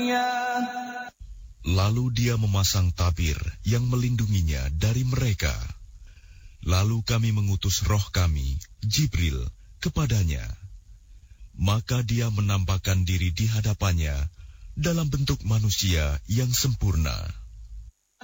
Lalu dia memasang tabir yang melindunginya dari mereka. Lalu kami mengutus roh kami, Jibril, kepadanya. Maka dia menampakkan diri di hadapannya dalam bentuk manusia yang sempurna.